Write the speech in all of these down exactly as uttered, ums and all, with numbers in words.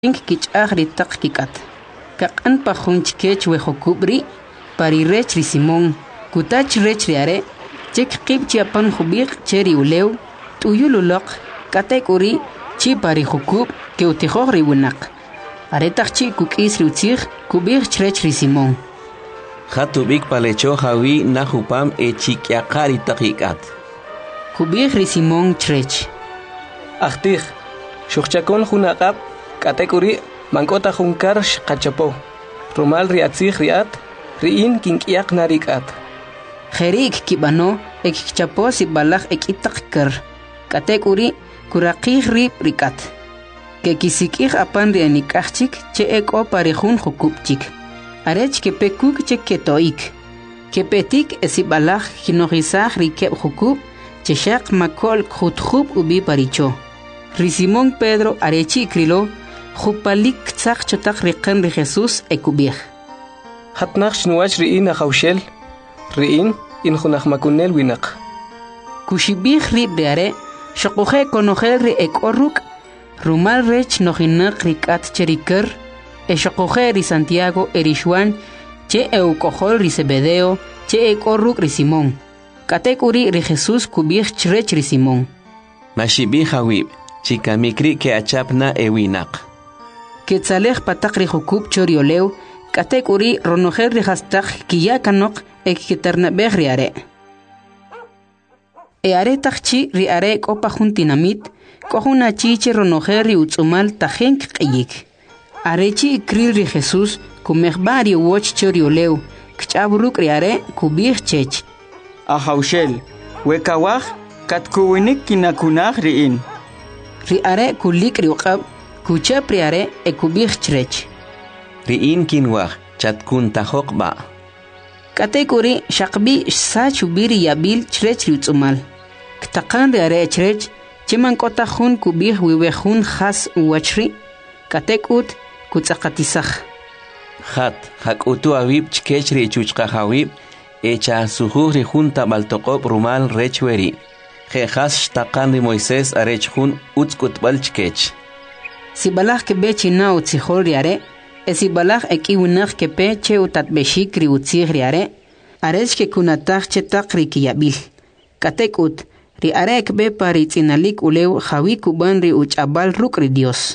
Ink kich'agri taq kikat. Kaq'an pa junchkech wejokubri, parirech ri Simón, kutach rech riare, chek qib chiapan jubik cheri ulew, tuyululoq, katek uri, chi pari jukub, ke utijog ri winak. Aretaq chi kukis ri utzig, kubik chrech ri Simón. Hatubik palecho jawi nahupam e chikyaqari taqikat. Kubik ri Simón chrech. Ahtij, shuchakon junaqab, katekuri mankota junkar shqachapo. Rumal riatzig riat, riin kinkiak narikat. Jerik kibano ekchapo si balaj ekitakker. Katekuri kurakih rip rikat. Ke kisikih apan rianikachik che eko parejun jukupchik. Arech ke pekuk che ketoik. Ke petik esi balaj kinogizaj rikeb jukup che shak makol khutjub ubi paricho. Risimón Pedro arechi krilo Jupalik tzaq chotak riqan ri Jesús ekubih. Hatnaq shnuach riin ajawshel, riin in junaj makunel winak. Kushibih rib reare, shokuje konojel ri ekorruk, rumal rech nojinak rikat cheriker, e shokuje ri Santiago erishwan, che eukojol ri Zebedeo, che ekorruk ri Simón. Katek uri ri Jesús kubih chrech ri Simón. Mashibih hawib, chikamikri ke achapna ewinak. Ketzalej patak ri jukub choriolew, katek uri ronojer ri hastak kiyakanok ek keternabeh riare. E are takchi ri are kopa juntinamit, kohuna chiche ronojer ri utzumal tajenk qiyik. Arechi kril ri Jesús, kumehba ri woch choriolew, kchaburuk ri are kubih chech. Ajawshel, wekawaj, katkuwinik kinakunaj riin. Ri are kulik ri uqab, kucha priare e kubih chrech. Riin kinwaj chatkun tajokba. Katekuri shakbi sa chubiri yabil chrech riutzumal. Ktakan riare chrech, cheman kota jun kubih wiwejun has uwachri, katekut kutzakatisaj. Hat, hakutu awib chkech ri chuchqa hawib, echa sujuj ri junta baltoqob rumal rechweri. Jejas shtakan ri Moisés arech jun utzkutbal chkech. Si balaj ke be china utzijol riare, e si balaj eki winaj ke pe che utatbeshik ri utzig riare, arech ke kunataj che tak ri kiyabil. Katekut, ri are ek be pari tzinalik ulew jawi kuban ri uchabal ruk ri Dios.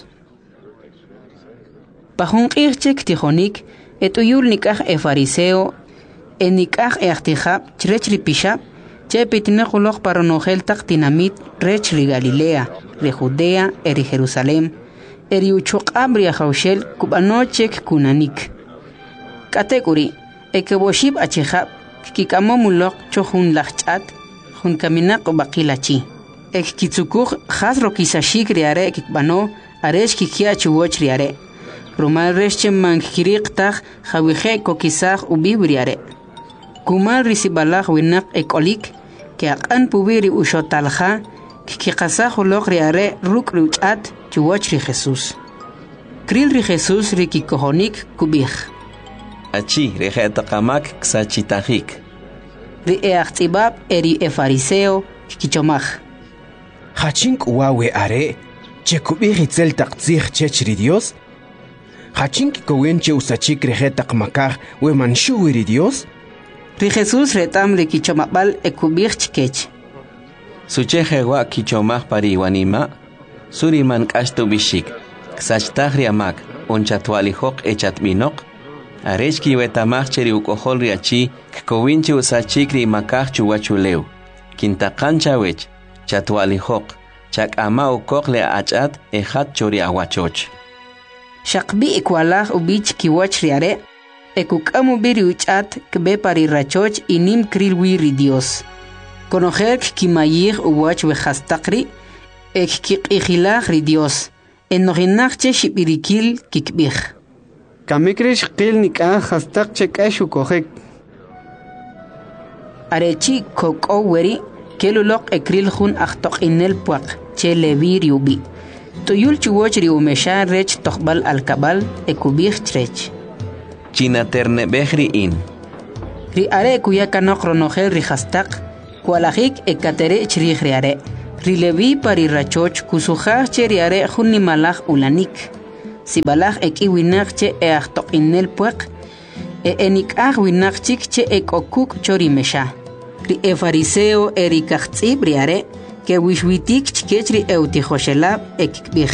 Pajun qirchek tijonik, et uyul nikaj e fariseo, e nikaj e achtijab chrech ri pishab, che pitnekuloj paronojel tak tinamit rech ri Galilea, ri Judea, e ri Jerusalem, eri uchuqab ri ajawshel kubanochek kunanik. Katekuri, ekeboshib achijab, kikamomulok chohun lachchat, jun kaminak bakilachi. Ek kitsukuj hasro kisashik riare kikbano, aresh kikia chuwoch riare. Rumal resche mankirik taj jawije kokisaj ubibiriare. Kumal risibalaj winak ekolik, ke aqan pubiri ushotalja, kikasaj ulok riare ruk ruchat, chuwoch ri Jesús. Kril ri Jesús ri kikohonik kubih. Achi rejetaqamak ksachitajik. Ri eachtibab eri e fariseo kichomaj. Hachink uawe are, che kubih itzel taqtzij chech ri Dios? Hachink kowen che usachik rejetaqmakaj we manshuwi ri Dios? Ri Jesús retam ri kichomabal e kubih chkech. Suchejewa kichomaj pariwanima, Suriman kashtu bishik, ksachtajri amak, unchatwalijok echatminok, arechki wetamach cheri ukohol riachi, kkowinchi usachikri makach chuwachulew, kintakancha wech, chatwalijok, chak ama ukok le achat ejat chori awachoch. Shakbi ikwalaj ubich kiwach riare, ekukamu biri uchat kbe pari rachoch inim krilwi ri Dios. Konojer kimayir uwach wejastakri, ek kikijilaj ri Dios, enojinaj che shibirikil kikbij. Kamikrish qil nikaj hastak che kashu kojek. Arechi koko weri, kelulok ekril jun achtok inel puak, che levi riubi. Tuyul chuwoch ri umesha rech tokbal alkabal ekubij chrech. Chinaterne behri in. Ri are kuyakanok ronojel ri hastak, kualajik ekatere chrij ri are. Rilevi pari rachoch kusuja cheriare junni malaj ulanik. sibalaj eki winakche e ahtoqinel pueq e enikaj winakchikche e kokuk chorimesha ri e fariseo e rikajtzib riare ke wishwitik chkechri eutijoshelab ekikbij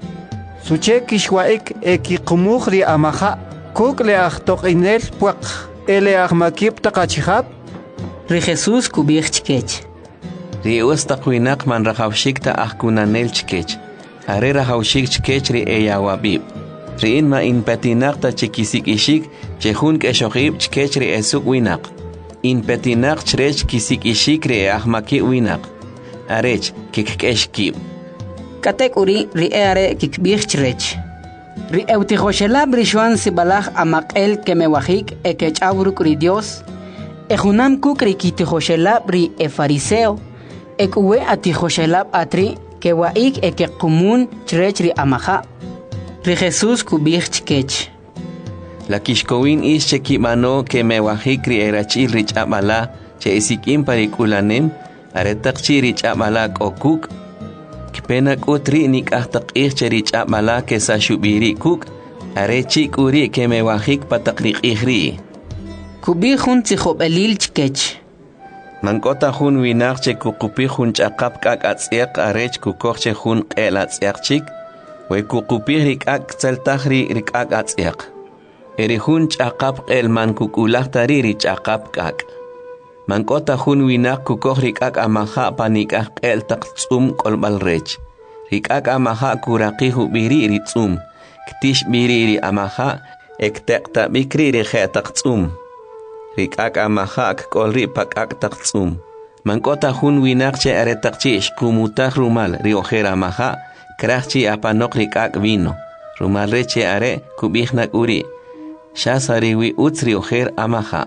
Suche kishwaik ekiqumuj ri amaja kuk le ahtoqinel pueq ele ahmakib taqachijab ri Jesús kubij chkech ri ustaqwinak man rajawshikta ahkunanel chkech are rajawshik chkech ri eyawabib ri inma inpetinaqta chikisik ishik chejun keshoqib chkech ri esuk winak inpetinaq chrech kisik ishik ri ahmaki winak arech kikkeshkib katek uri ri are kikbij chrech ri eutijoshelab rishwan sibalaj amaqel kemewajik ekechawruk ri Dios ejunam kuk ri kitijoshelab ri e fariseo ekuwe atijoshelab atri kewaik ekequmun chrech ri amaja ri Jesús kubij chkech la kishkowin is chekimano kemewajik ri erachil ri ch'amala che isikim parikulanem aretaqchi ri ch'amala kokuk kipena kutri nik'ajtaqij che ri ch'amala kesashubiri kuk arechi kuri kemewajik pataqriqijri kubij jun tzijob'elil chkech mankota jun winaq che kuqupi jun ch'aqap k'ak atz'eq arech kukoj che jun q'el atz'eq chik we kuqupi ri k'ak tzeltaj ri ri k'ak atz'eq eri jun ch'aqap q'el man kukulaj tari ri ch'aqap k'ak mankota jun winaq kukoj ri k'ak amaja panik'aj q'el taq tz'um k'olb'al rech ri k'ak amaja kuraqij ub'iri ri tz'um ktix b'iri ri amaja ekteqtab'ik ri ri je'taq tz'um ri k'ak amaja k'ol ri pa k'ak taq tz'um mankota jun winaq che aretaqchi ixqumutaj rumal ri ojer amaja krajchi apanoq ri k'ak vino rumal re che are kub'ij nak'uri xasariwi utz ri ojer amaja.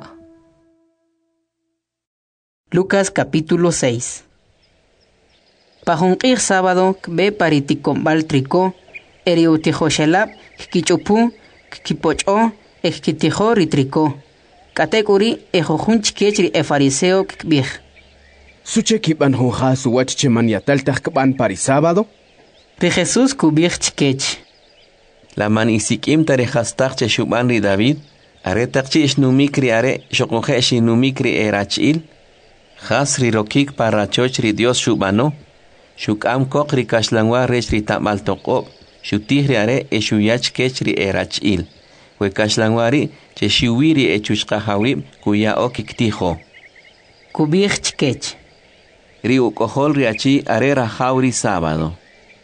Lucas capítulo seis. Pajunqij sábado kbe paritikombal triko eriutijoshelab kichupu kipoch'o ekitijo ri triko katekuri ejojun chkech ri e fariseo kbij Suche kiban honja suwach che man yataltaj kban pari sábado ri Jesús kubij chkech la man isikim tarejastaj che shuban ri David aretaqchi ishnumik ri are shoqoje shinumik ri erachil Jas ri rokik parachoch ri Dios shubano shukam kok ri kashlangwa rech ri tamal toqob shutih ri are e shuyach kech ri erachil we kashlangwari che shiwiri e chushqahawi kuya okiktijo kubij chkech ri ukohol ri achi are rajawri sábado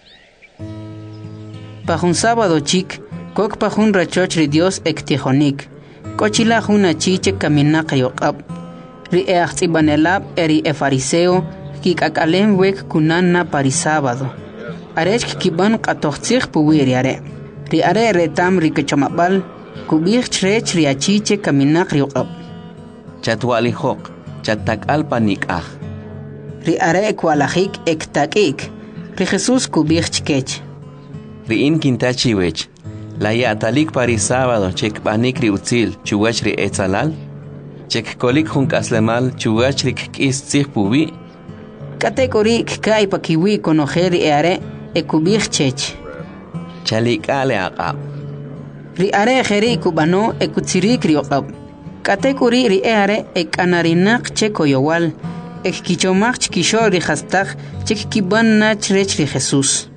pajun sábado chik kok pajun rachoch ri Dios ektijonik kochila jun achiche kaminaq yoqab ri eachtsibanelab eri e fariseo kikakalem wek kunanna pari sábado arech kiban qatojtzij puwiri are ri are retam ri kechamabal kubij chrech ri achiche kaminaq yoqab chatwali hoq chatakal panikaj ri are kwalajik ektakik ri Jesús kubij chkech ri in kintachi wech la yatalik pari sábado chekbanik ri utzil chuwach ri etzalal chek kolik jun kaslemal chuwach ri kis tzij puwi katekori kai pakiwi konojer ri are e kubij chech chalikale aqab ri are jeri kubano e kutsirik ri oqab katekori ri are e kanarinaq chekoyowal e kichomach kishor ri hastaj chek kibanna chrech ri Jesús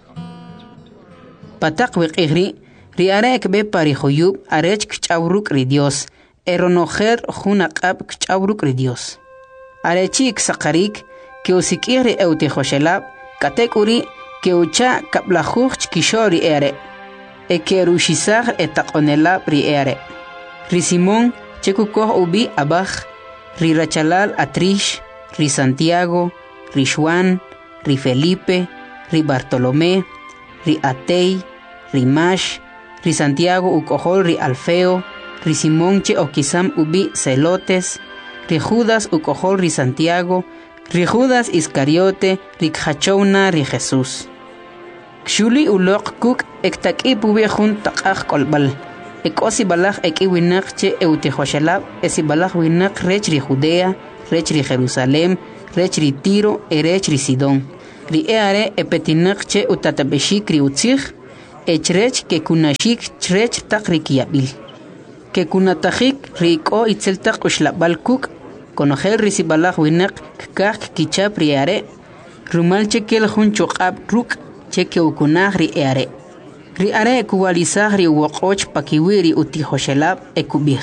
patak wiqihri ri are ekbe pari khoyub arech kchawruk ri Dios eronojer jun aqab kchawruk ri Dios arechi ksaqarik que usikiri eutijoshelab katekuri que ucha kaplajuj kishori ere e que rushizar etaqonelab ri ere ri Simón chekukoh ubi abaj ri Rachalal atrish ri Santiago ri Juan ri Felipe ri Bartolomé ri Atei ri Mash ri Santiago ukohol ri Alfeo ri Simón che okisam ubi Celotes ri Judas ukohol ri Santiago ri Judas Iscariote ri Khachouna ri Jesús Kshuli uloq kuk ektak'i pubi jun taqaj kolbal ekosi balaj eki winaq che eutijoshelab esi balaj winaq rech ri Judea rech ri Jerusalem rech ri Tiro e rech ri Sidón ri eare epetinaq che utatabeshik ri utzij echrech que kunashik chrech takrikiabil. Que kunatajik riko itzeltak ushlabalkuk, conogel risibalaj winak kak kichap riare, rumal chekel hun chokab ruk, cheke ukunaj riare. Riare kuwalizaj ri wokoch pakiwiri uti hoshelab ekubij.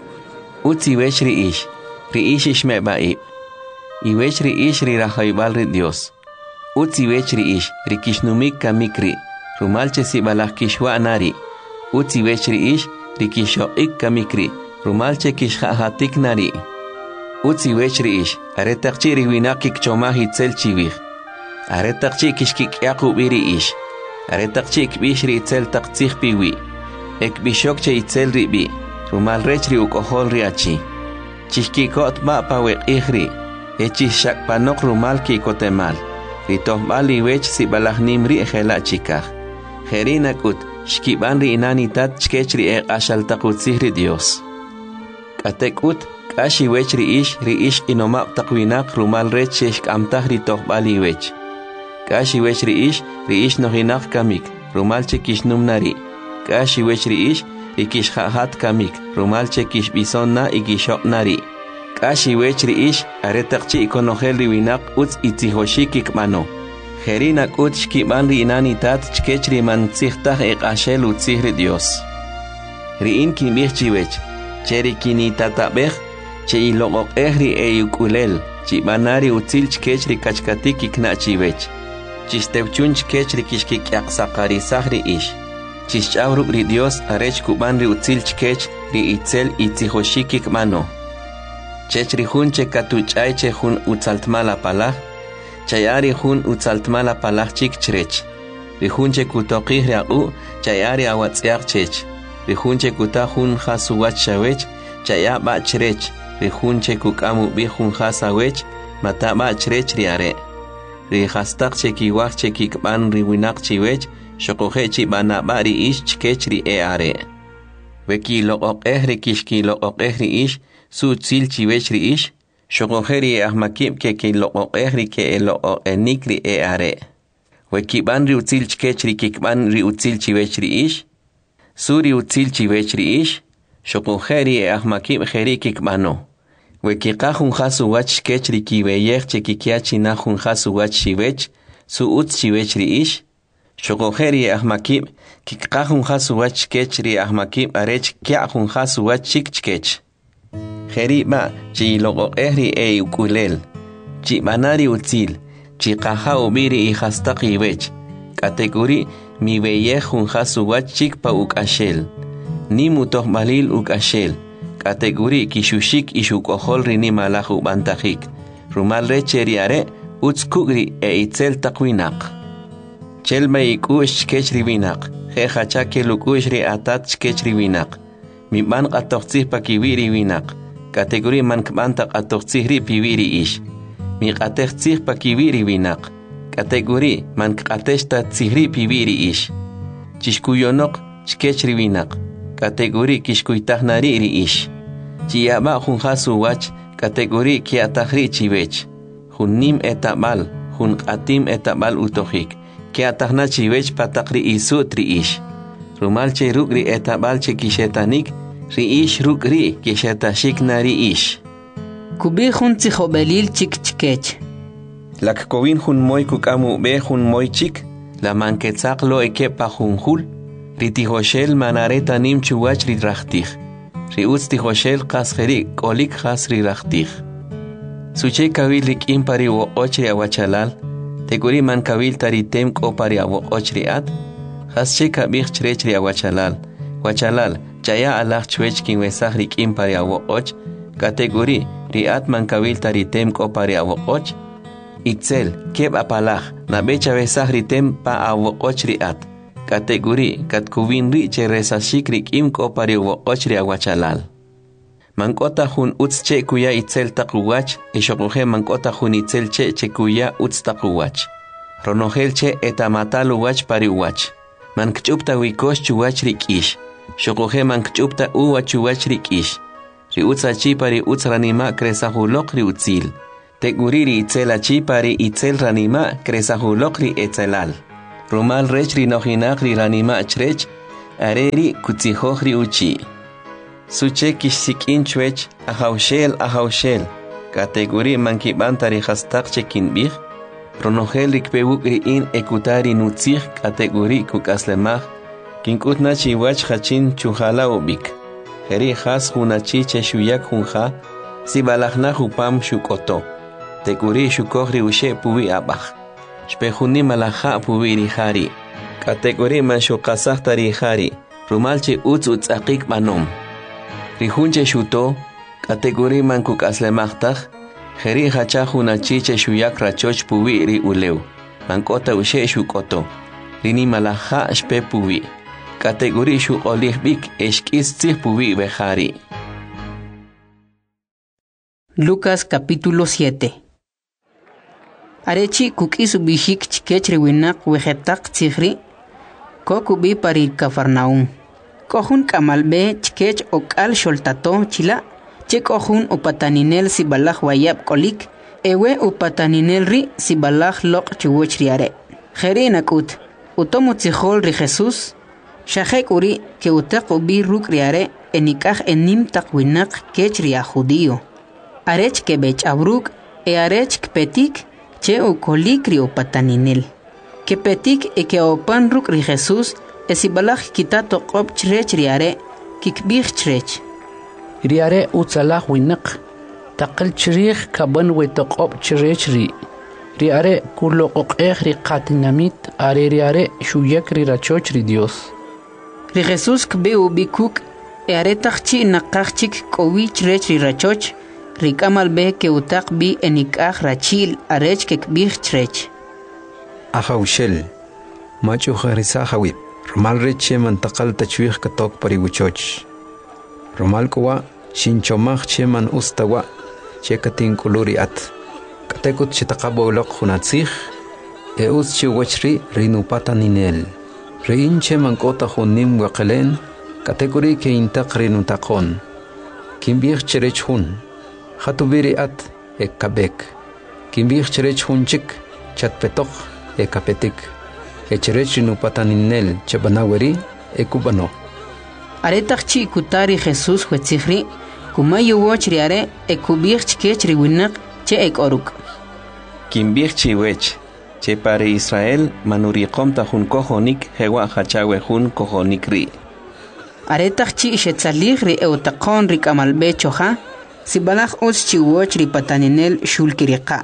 Utsi wech ri ish, ri ish ish me baib. I wech ri ish ri rahaibal ri Dios. Utsi wech ri ish, ri kishnumik kamikri, rumalche si balaj kishwa nari. Utsi wech ri ish, ri kishoik kamikri, rumalche kishhahatik nari. Utsi wech ri ish, aretakchi ri winakik chomah itzel chivij. Aretakchi kishkik yakubiri ish. Aretakchi ikbish ri itzel taktzih piwi. Ekbishokche itzel ribi, rumal rech ri ukohol ri achi. Chishkikot ma pawek ihri, echi shakpanok rumal ki kotemal. Ritohbal i wech si balahnim ri ejela chikaj. Jerinakut, shkiban ri inanitat chkech ri ek ashaltakutzih ri Dios. Katekut, kashi wech ri ish, ri ish inomap takwinak rumal rech sheshkamtah ri tohbal i wech. Kashi wech ri ish, ri ish nohinak kamik, rumal chekishnum nari. Kashi wech ri ish, ri kishhahat kamik, rumal chekishbison na igishok nari. Kashi wech ri ish, aretakchi ikonogel ri winak utz itzihoshik ikmano. Jerinak ut shkiban ri inanitat chkech ri mantzihtaj ek ashel utzih ri Dios. Ri in kimich chiwech, cheri kinitatabej, che ilogok ehri e ukulel, chibanari utzil chkech ri kachkatik ikna chiwech. Chistewchun chkech ri kishkik yaksakarizaj ri ish. Chischawruk ri Dios arech kuban ri utzil chkech ri itzel itzihoshik ikmano. Chech ri hun che katuchay che hun utzaltmala palaj, chayari hun utzaltmala palaj chik chrech. Ri hun che kutokih riau, chayari awatziak chech. Ri hun che kuta hun hasuwach shawech, chaya ba chrech. Ri hun che kukamu bi hun hasawech, mata ba chrech riare. Ri hastak che kiwak che kikban ri winak chiwech, shokohe chi bana ba ri ish chkech ri e are. Weki loqok eh ri kishki loqok eh ri ish, su tzil chiwech ri ish, shokojeri ahmakib ke ke loqok eh ri ke e loqok enik ri e are. Wekiban ri utzil chkech ri kikban ri utzil chiwech ri ish, su ri utzil chiwech ri ish, shokojeri ahmakib jeri kikbano. Wekikajun jasu wach chkech ri kiweyech che kikiachi najun jasu wach chiwech, su utz chiwech ri ish, shokojeri ahmakib kikajun jasu wach chkech ri ahmakib arech kiajun jasu wach chik chkech. Jeriba chi logo ehri e ukulel, chi manari utzil, chi kaha ubiri i hastaki wech, kategori mi weyej un hasu wach chik pa ukashel, ni mutoh malil ukashel, kategori kishushik ishukohol rini malahu bantajik, rumal recheriare utskugri e itzel takwinak. Chelma ikush chkech riwinak, jeja chake lukush ri atat chkech riwinak, mi man katoxtzih pa kiwiri winak. Kategori man kbanta qatoqtzihri piwiri ish. Mi qatextzih pa kiwiri winak. Kategori man qatexta tzihri piwiri ish. Chishkuyonok chkechri winak. Kategori kishkuytahnari ri ish. Chiyaba hun hasu wach. Kategori kiatahri chiwech. Hun nim etabal. Hun qatim etabal utohik. Kiatahna chiwech patakri isutri ish. Rumalche rukri etabal che kishetanik. Ri ish rukri kishetashik nari ish. Kubi hun tzihobelil chik chikech. Lak kovin hun moy kukamu be hun moy chik. La manketzak lo eke pa hun hul. Ri tihoshel manareta nim chuwach ri rachtich. Ri utz tihoshel kasjeri kolik has ri rachtich. Suche kawil rik impari wo ochri awachalal. Teguri man kawil taritem ko pari awo ochri ad. Has che kabich chrech ri awachalal. Wachalal. Chaya Allah chwech kin wesaj rik impari awo och, kategori riat man kawil taritem ko pari awo och, itzel keb apalaj na becha wesaj ritem pa awo och riat, kategori kat kuvin ri che resashik rik im ko pari awo och ri awachalal. Mankota hun utz che kuya itzel takuwach, eshokoje mankota hun itzel che che kuya utz takuwach. Ronogel che etamatalu wach pari wach. Mankchupta wikosh chuwach rik ish. Shokoje mankchupta uwa chuwach rik ish. Ri utza chipari utz ranima kresahulok ri utzil. Teguri ri itzel achipari itzel ranima kresahulok ri etzelal. Rumal rech ri nojinak ri ranima chrech, areri kutzihoj ri uchi. Suche kishsikin chwech, ahaushel ahaushel, kategori mankibanta ri hastak chekinbih, ronogel rikpewuk ri in ekutari nutzih kategori kukaslemah, kinkutna chiwach hachin chuhala ubik. Heri has hunachi cheshuyak hunja, si balachna hupam shukoto. Tekuri shukogri ushe puwi abach. Shpehuni malaha puwi rihari. Kategori man shukasach tarihari. Rumalche utz utz akik manom. Rihunche shuto. Kategori man kukaslemachtaj. Heri hacha hunachi cheshuyak rachoch puwi ri uleu. Mankota ushe shukoto. Rini malaha shpe puwi. Kategori shukolih bik eshkis tzih puwi behari. Lucas capítulo siete. Arechi kukis bishik chikech riwinak wejetak tzihri, kokubi pari Cafarnaum. Kohun kamalbe chikech okal sholtato chila, che kohun upataninel sibalach wayab kolik, ewe upataninel ri sibalach lok chuwoch riare. Jeri nakut, utomu tzihol ri Jesus, shahek uri ke utak ubi ruk riare enikaj enim takwinak kech ria judío. Arech que bech abruk e arech petik che u kolikri o pataninel. Que petik e que opan ruk ri Jesus e si balach kitato qop chrech riare kikbich chrech. Riare utzalach winak taqal chrich kaban wetoqop chrech ri. Riare kuloqoq ri qatinamit are riare shuyak ri rachoch ri Dios. Ri Jesus kbe u bikuk e are tachchi naqachik kowi chrech ri rachoch. Rikamal be que utak bi enikaj rachil arech que kbich chrech. Ahaushel, macho harisa hawip, romal reche mantakal tachwich katok pariwuchoch. Romal kowa, shinchomach cheman ustawa, chekatin kuluri at. Katekut chitakabo lok hunatzich, e us chiwachri rinupata ninel. Rein cheman kota hunim wakelen, kategori ke intak rinutakon. Kimbich cherech hun. Hatubiri at e kabek. Kimbich cherech hunchik chat petok e kapetik. E cherech nupataninel chabanaweri e kubano. Aretakchi kutari Jesus huetzihri, kumayu woch riare e kubich kech riwinak che ek oruk. Kimbich chiwech, che pare Israel manuriqom tahun kohonik hewa hachawe hun kohonik ri. Aretakchi shetzalig ri eutaqon ri kamalbe choja, si balach os chiwoch ri pataninel shulkiriqa.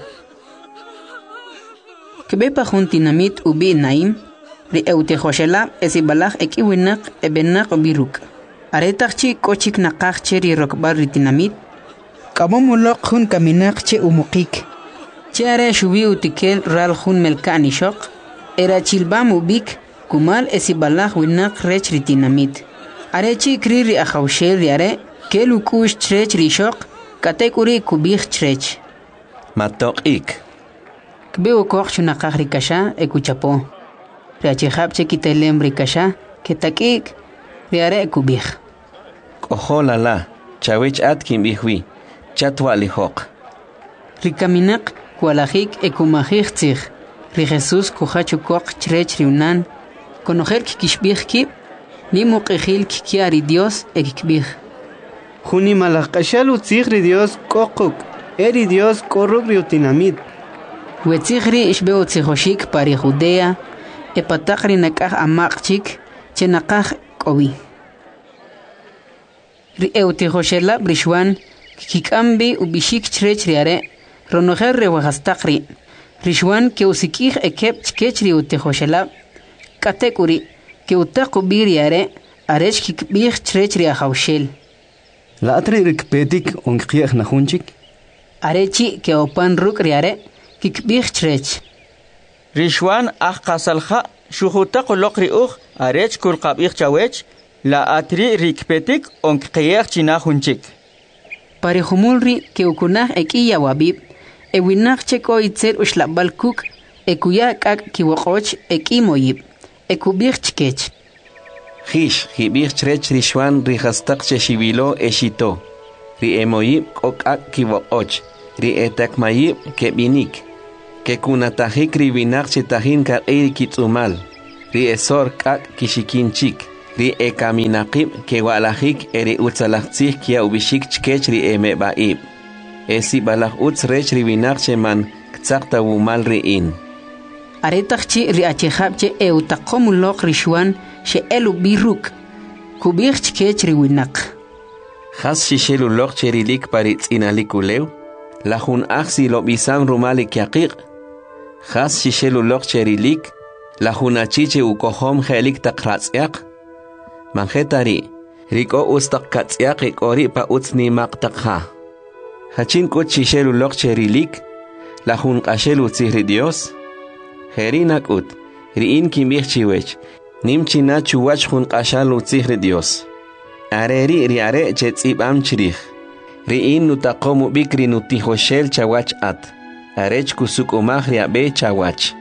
Kebepa juntinamit ubi naim, ri eutejoshela esi balach ekiwinak ebenak biruk. Aretakchi kochik naqachche ri rokbar ri tinamit, kabomulok hun kaminakche umukik. Che are shubi utikel ral hun melkani shok, era chilbam ubik, kumal esi balach winak rech ri tinamit. Arechi kri ri ahaushel ri are, kelu kush chrech ri shok, katekuri kubich chrech. Matok ik. Kbeo koch chunakach rikasha ekuchapo. Riachihap chekitelem rikasha ketakik riare ekubich. Koho lala, chawech at kimbihwi, chatwa lihok. Rikaminak kualajik ekumajik tzich. Ri Jesus kuchachukok chrech riunan. Konojer kikishbich kip, ni muqijil kikiari Dios ekikbich. Juni malakashal utzigri Dios kokuk, eri Dios korruk riutinamit. Huetzigri ishbeo tzijoshik pari Judea, e patakri nakaj amakchik, che nakaj kobi. Ri eutijoshela brishwan, kikambi ubishik chrech riare, ronojer rewajastakri, rishwan ke usikij ekep chkech ri utijoshela, katekuri, ke utakubi riare, arech kikbich chrech ri ahaushel. La atri rikpetik onkiech najunchik. Arechi ke opan ruk riare, kikbich chrech. Rishwan ah qasalha shuhuta qoloqri uch arech kulqabich chawech la atri rikpetik onkiech chinajunchik. Parihumulri ke ukunaj ekiya wabib, ewinaj cheko itzel ushlabal kuk, ekuya kak kiwoqoch ekimoyib, ekubich chkech. Hish, hibich chrech rishwan rihastak cheshibilo eshito. Ri emoyib kokak kiwoqoch, ri etakmayib kebinik. Que kunatajik ribinak chetahin kar eiri kitsumal. ri esor kak kishikinchik, ri ekaminaqib kewalajik eri utzalajtzij kia ubishik chkech ri emebaib. Esi balaj utz rech ri winaqche man ktzakta wumal ri in. Aretakchi ri achejabche eutaqomulok rishwan she elu biruk, kubich chkech ri winaq. Has shishelu lok cherilik paritz inalikulew, la jun aksi lo bisam rumali kiaqiq. Has shishelu lok cherilik, la jun achiche ukohom helik takratziaq. Manjetari, riko ustak katziaq ikori pa utzni maqtakha. Hachin kut shishelu lok cherilik, la jun ashelu tzihri Dios. Herinak ut, riin kimich chiwech, nim china chuwach jun ashalu tzihri Dios. Areri ri are chetzib am chirich. Riin nutaqomu bikri nutihoshel chawach at. Arech kusuk umach ri abe chawach.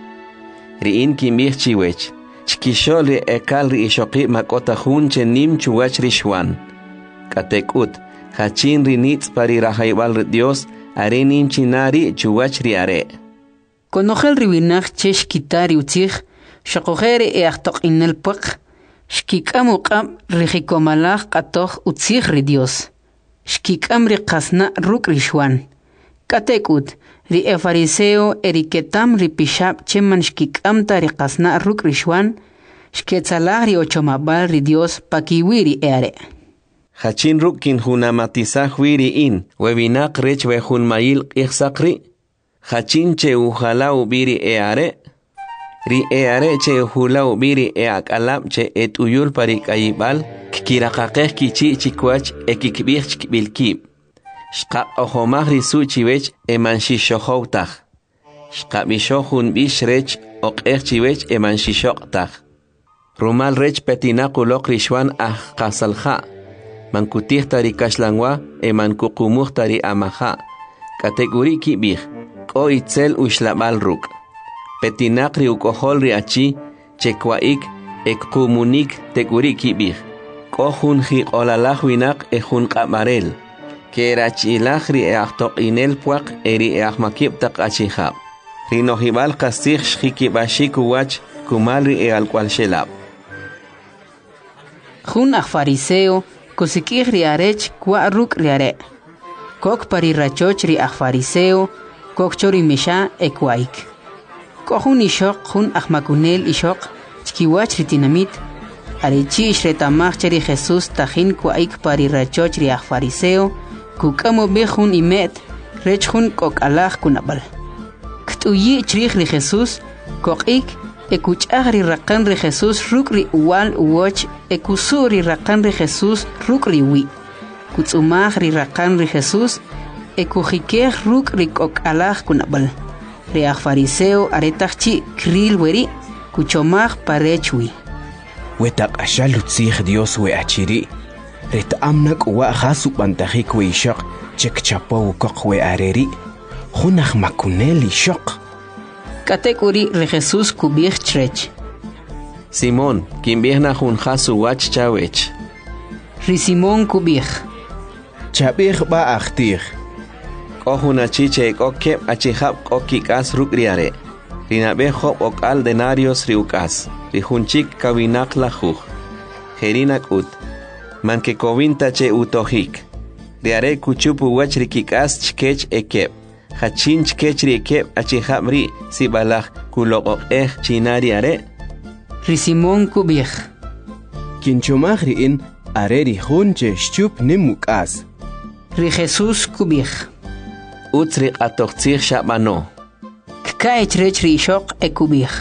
Riin kimich chiwech. Chkishol ri ekal ri ishoqi makota hun chenim chuwach rishwan. Katekut. Hachin ri nitz pari rahaybal ri Dios. Are nim chinari chuwach ri are. Konogel ri winach chesh kitari utzich. Shakogere e achtok inel puk. Shkikam uqam rihikomalaj qatoj utzij ri Dios. Shkikam ri qasna ruk rishwan. Katekut, ri e fariseo eriketam ri pishab cheman shkikam ta ri qasna ruk rishwan. Shketzalaj ri ochomabal ri Dios pakiwiri eare. Hachin ruk kin hunamatizaj wiri in, webinak rech wehun mail ichsakri. Hachin che ujala ubiri eare. Ri eare che hula ubiri e akalab che et uyul parik ayibal kirakakeh kichi chikwach e kikbich chikbilkib. Shqa ohomah risu chiwech e manshishohoutach. Shqa bishohun bishrech okeh chiwech e manshishokhtach. Rumal rech petinakulok rishwan ah kasalha. Mankutih tari kashlangwa e mankukumuh tari amaha. Kategori kibich. Ko itzel ushlabal ruk. Petinakri ukohol ri achi, chekwaik, ek kumunik tekuri kibir. Kohun hi olalaj winak e jun kamarel. Kerachilaj ri e achtok inel puak eri e ahmakib tak achihab. Rinohibal kastig shikibashik uwach kumal ri e alkwal shelab. Jun aj fariseo, kusikih ri arech kwa ruk ri are. Kok pari rachoch ri aj fariseo, kok chori misha e kwaik. Kohun ishok hun ahmakunel ishok chkiwach ritinamit arechi ishretamach cheri Jesus tajin kwaik pari rachoch ri aj fariseo kukamo bejun imet rechjun kok alaj kunabal ktuyi chrij ri Jesus kokik ekuchaj ri raqan ri Jesus ruk ri uwal uwoch ekusuri raqan ri Jesus ruk ri wi kutzumaj ri raqan ri Jesus ekujikej ruk ri kok alaj kunabal ri aj fariseo aretajchi kril weri kuchomaj parechwi. Wetak ashal utzij Dios we achiri. Ret amnak wa khasu bantajik we ishaq chek chapo kok we areri. Junaj makunel ishaq. Katekuri ri Jesus kubij chrech. Simón, quien viene jun khasu wach chawech. Ri Simón kubij. Chabij ba achtij. Kohuna chiche kokep achihab kokikas rukriare. Rinabe hop okal denarios riukas. Rijunchik kawinak lajuj. Jerinak ut. Manke kovinta che utohik. Riare kuchupu wach rikikas chkech ekep. Hachin chkech rikep achihab ri sibalaj kulok eh chinariare. Ri Simón kubij. Kinchomaj riin are rijunche shchup nimukas. Ri Jesus kubij. Utzri atochtzir shabano. Kkaech rech ri ishok ekubij.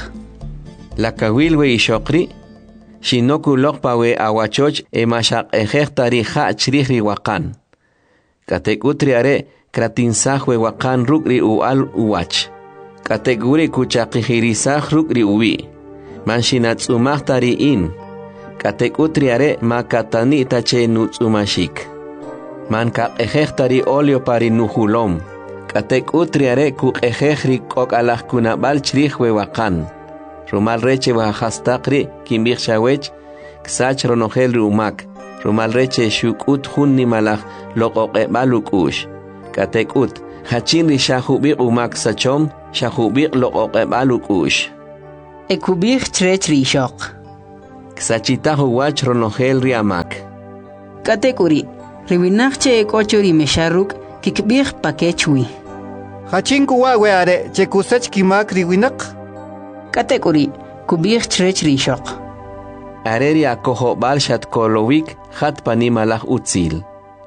La kawilwe ishokri. Shinoku lokpawe awachoch e mashak ejektari ha chrihri wakan. Katek utri are kratinsahwe wakan rukri ual uwach. Katek uri kuchakihirisah rukri uwi. Manshinatsumahtari in. Katek utri are makatani tache nutsumashik. Manka ejektari olio pari nuhulom. Katek utriare kuk ejejri kok alaj kunabal chrihwe wakan. Rumal reche wahastakri kimbir shawech ksach ronogel rumak. Rumal reche shukut hun nimalaj lokoke balukush. Katek ut hachin ri shahubik umak sachom shahubik lokoke balukush. ekubih chrech rishok. Ksachitahu wach ronogel riamak. Katekuri, riwinakche ekochuri mesharuk kikbih pakechui. Hachinku wawe are chekusach kimak riwinak. Katekuri, kubih chrech rishok. Areri akoho balshat kolowik hat panimalach utzil.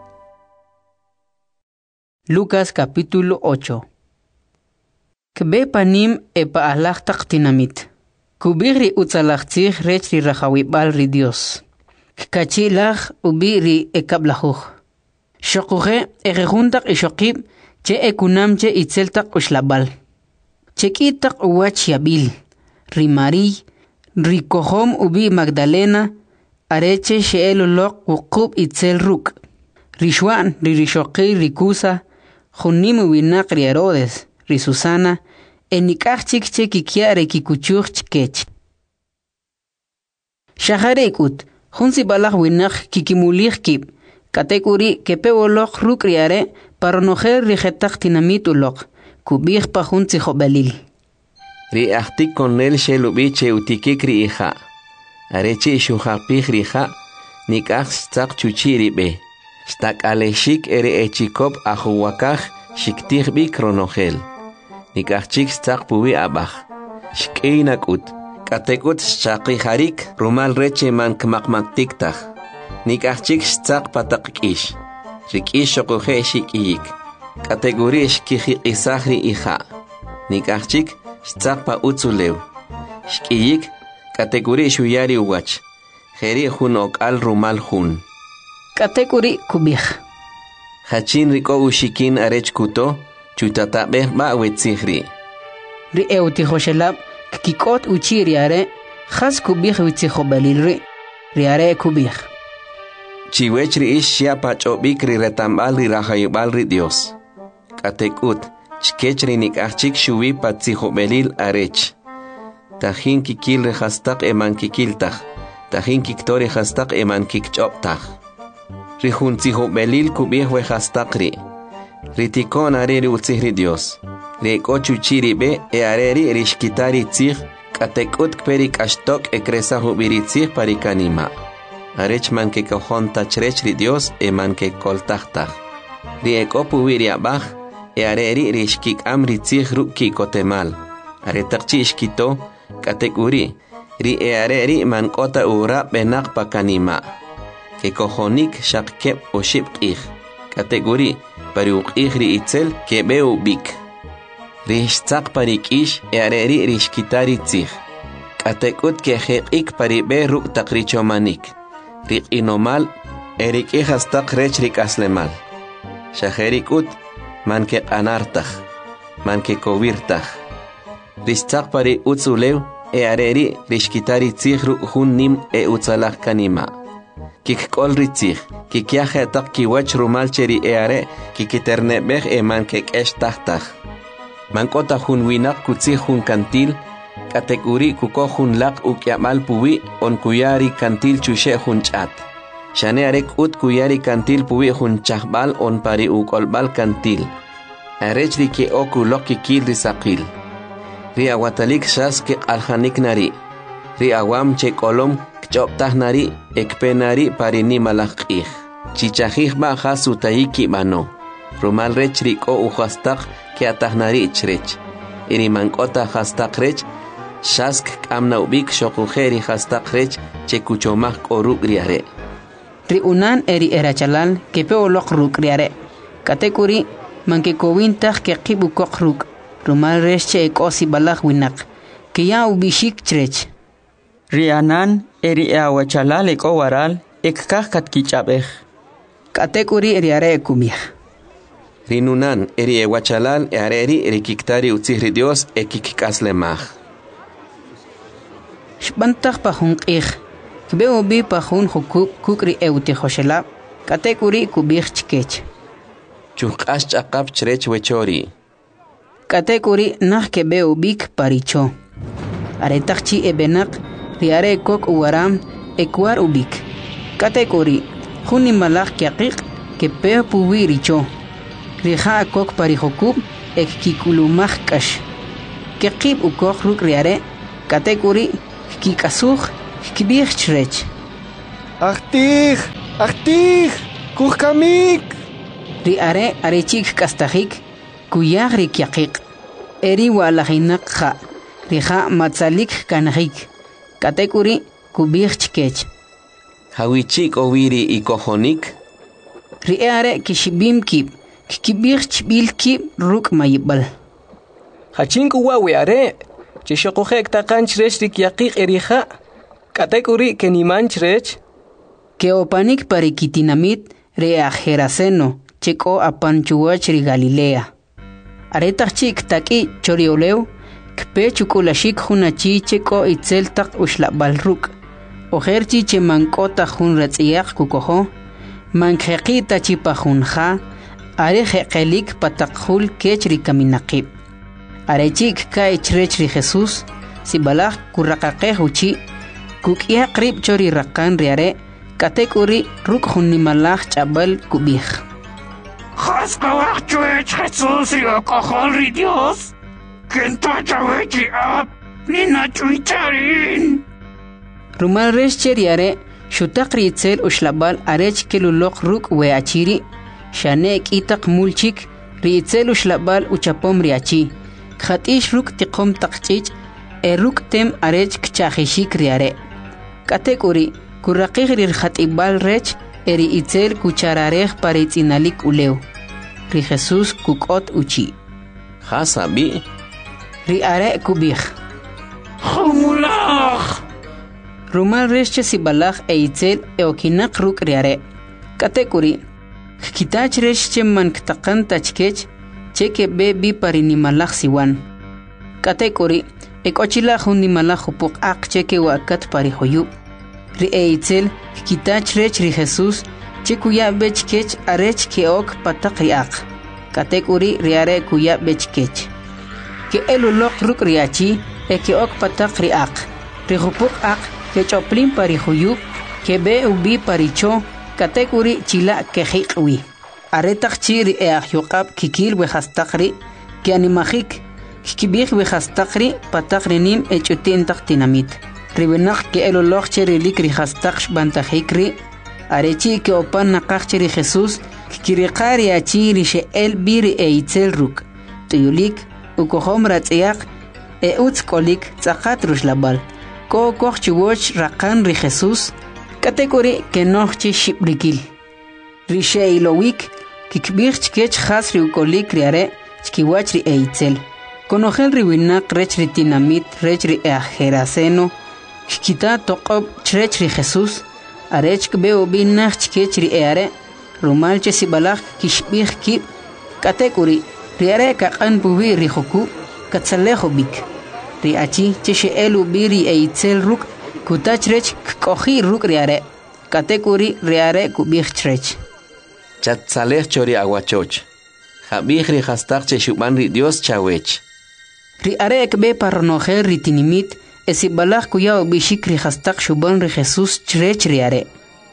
Lucas capítulo ocho. Kbe panim epa alach taktinamit. Kubiri utzalachtzich rech ri rachawibal ri Dios. Kachilach ubiri ekablachuch. Shokuche erejuntak ishokib che ekunamche itzeltak ushlabal. Chekitak uwach yabil. Ri Mari, ri kohom ubi Magdalena, areche sheelolok wukub itzel ruk. Rishwan, ri rishoki rikusa, Junimu winak ri Herodes, ri Susana, enikach chikche kikia re kikuchuch chikech. Shaharekut, junsi balach winak kikimulich kip, katekuri kepewolok ruk riare, paronojer rijetak tinamit ulok, kubich pa junsi jobelil. Ri ahtik konel shelubiche utikik ri ija. Areche shuhapich rija, nikach stak chuchiri be. Stak aleshik ere echikop ahuwakaj shiktih bi kronogel. Nikachik stak pubi abach. Shkeinakut. Katekut shaki harik rumal reche man kmakmaktiktach. Nikachik stak patakish. Rikish shokoje shikiyik. Kategori shkiji isahri ija. Nikachik stak pa utzulew. Shkiyik kategori shuyari uwach. Heri hun ok al rumal hun. Katekuri kubih. Hachin riko ushikin arech kuto, chutatabeh ba wetzihri. Ri eutihoshelab, kikot uchi riare, has kubih witzihobalil ri. Riare kubih. Chiwech ri ish shia pachobik ri retambal ri rahayubal ri Dios. Katekut, chkech ri nikachik shuvi patzihobelil arech. Tahin kikil ri hastak eman kikiltach. Tahin kiktori hastak eman kikchoptach. Rijunziho belil kubih we hastakri. Ritikon areri utzihri Dios. Reko chuchiri be e areri rishkitari tzih. Katekut kperik ashtok e kresahu biritzih parikanima. Arech man ke kohon tachrechri Dios e man ke koltachtach. Rieko pubiri abach e areri rishkik amri tzih ruki kotemal. Aretakchi ishkito katekuri. Ri e areri man kota ura benak pakanima. Que cojonik shakep o shipkih. Kategori pariukih ri itzel que beu bik. Rishtzak parikish e areri rishkitari tzih. Katekut que hekik paribe ruk takrichomanik. Rik inomal erik ihastak rech rik aslemal. Shaherikut man que anartach. Man que kovirtach. Rishtzak pari utzulew e areri rishkitari tzih ruk hun nim e utzalach kanima. Kik kol ritzich, kik yahe tak kiwach rumal cheri eare, kikiterne bech e man kek esh tahtach. Man kota hun winak kutzich hun kantil, katekuri kuko hun lak ukyamal puwi, on kuyari kantil chushe hun chat. Shane arek ut kuyari kantil puwi hun chahbal on pari ukolbal kantil. Arech ri ke oku lok kikil risakil. Ri awatalik shas ke alhanik nari. Ri awam che kolom Choptah nari ekpenari parini malakih. Chichahih ba hasutayiki mano. Rumal rech riko uhastak ke atah nari chrech. Iri mankota hastak rech. Shask amna ubik shokujeri hastak rech chekuchomah koruk riare. Riunan eri erachalal ke peolok ruk riare. Katekuri manke kowintah ke kibukok ruk. Rumal rech che ekosi balak winak. Ke ya ubishik chrech. Rianan eri awachalal eko waral ekkah katkichapej. Katekuri riare kumih. Rinunan eri ewachalal e areri rikiktari utzihri Dios ekikikaslemah. Shbantach pahun ich. Kbeo bi pahun hukuk kukri euti hoshela. Katekuri kubih chkech. Chukash chakap chrech wechori. Katekuri nah kebeo bik paricho. Aretakchi ebenak riare kok uwaram ekwar ubik. Katekuri huni malak kyakik kepeo puwiricho. Riha kok parihokub ek kikulumach kash. Kekib ukok ruk riare Katekuri kikasuj kibij chrech. Achtij, achtij, kuhkamik. Ri are arechik kastajik kuyag ri kyaqik. Eri walajinak ja, rija matzalik kanajik. Katekuri kubij chkech. Hawichik oviri ikojonik. Ri are kishibim kib, kibij chbil kib ruk mayibal. Hachinku wawe are, chishokojek takan chrech rik yaqiq erija. Katekuri keniman chrech. Keopanik parikitinamit re ajeraseno, cheko apanchuach ri Galilea. Aretach chik taki chorioleu, kpe chukulashik hunachi cheko itzeltak ushlabal ruk. Ojerchi che mankota hun ratziak kukojo, mankheqita chipajunja, are jeqelik patakjul kechri kaminaqib. Arechik ka ichrechri Jesús, sibalaj kurraqaqej uchi, kukia qrib chori raqan riare, katekuri ruk hunimalaj chabal kubij. Jaskawak chuech Jesús y okojol ri Dios, kenta chawechi ap, nina chuicharin. Rumal resh riare, shutak ritzel ushlabal arech kelulok ruk weachiri, shanek itak mulchik, ritzel ushlabal uchapom riachi, khatish ruk tiqom taqchich, eruk tem arech kchajishik riare. Katekuri, kurraqig rir khatibal rech, eri itzel kuchararej paritzinalik uleu. Ri Jesús kukot uchi. Hasabi. Ri are kubij. Humulaj. Rumal resche sibalaj e itzel e okinak ruk riare. Katekuri. Kitach resche man ktaqan tachkech, cheke be bi parinimalaj siwan. Katekuri. Ekochila hunimalaj upuk ak cheke wakat parihoyub. Ri e itzel kitach rech ri Jesús, chekuya bechkech arech keok patakriak. Katekuri riare kuya bechkech. Ke elulok ruk riachi e keok patakriak. Rihupuk ak ke choplin parihuyub, ke be ubi paricho, katekuri chila kejikwi. Aretak chiri e ahyokab kikil wehastakri, ke animajik, kikibik wehastakri patakrinim e chutintak tinamit. Ribenak ke elulok chiri likri hastaksh bantajikri, arechi ke opan nakak chiri Jesús, kikirikari achiri she el biri e itzel ruk. Tuyulik, ukohom ratziak, e utskolik tzakat rushlabal. Ko koch chiwoch rakan ri Jesús, katekuri ke nochi shibrikil. Rishe ilowik, kikbich chkech has ri ukolik riare, chkiwach ri e itzel. Konogel ri winak rech ri tinamit, rech ri e ajeraseno, kikita toqob chrech ri Jesús, arech kbeo binach chkech ri eare, rumal che sibalach kishbich kib, katekuri, riare kakan bubi ri joku, katzalejo bik. Riachi cheshe elu biri e itzel ruk, kutach rech kohi ruk riare, katekuri riare kubich trech. Chatzalech chori aguachoch. Habich ri hastak che shuban ri Dios chawech. Riare ekbe parnojer ritinimit, esibalach kuyao bishik ri hastak shuban ri Jesús trech riare.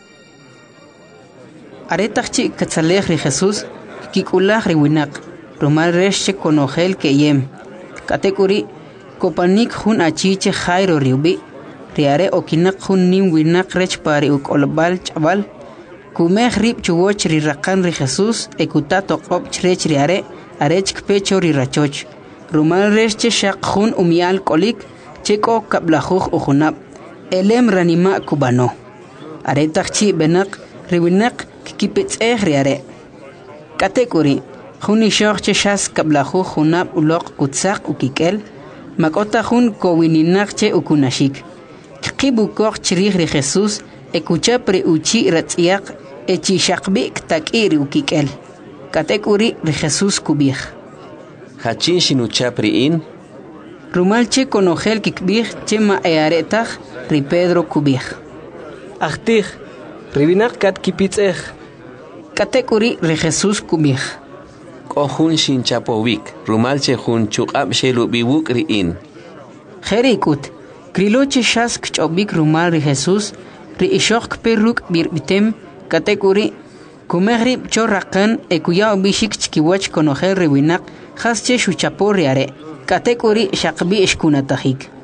Aretachchi katzalech ri Jesús, kikulach ri winak, rumal resche konogel ke yem. Katekuri kopanik hun achiche jairo riubi, riare okinak hun nim winak rech pari ukolbal chabal, kumeh rib chuwoch ri rakan ri Jesús, ekutato qop chrech riare, arech kpecho ri rachoch. Rumal resche shak hun umial kolik, cheko kablajuj ujunab, elem ranima kubano. Aretachchi benak, riwinak kikipetz eh riare. Katekuri, hun ishorche shas kablajuj junab ulok kutzak ukikel, Makota hun kowininak ukunashik. Kibu koch chirih ri Jesús, ekucha pre uchi ratziak, echi shakbi ktakiri ukikel. Katekuri ri Jesús kubij. Hachin shinucha priin. Rumal che konogel kikbij che ma earetach ri Pedro kubij. Achtij, ribinak kat kipitzej. Katekuri ri Jesús kubij. Kohun shin chapovik, rumalche hun chukab shelu biwuk riin. Jerikut, kriloche shask chobik rumal ri Jesús, ri ishok perruk birbitem, katekuri, kumehrib chorrakan e kuyao bishik chkiwach konojer riwinak, hasche shuchapor riare, katekuri shakbi ishkunatajik.